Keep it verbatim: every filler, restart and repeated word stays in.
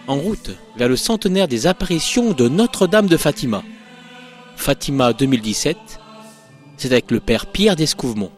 en route vers le centenaire des apparitions de Notre-Dame de Fatima. Fatima deux mille dix-sept, c'est avec le père Pierre d'Escouvemont.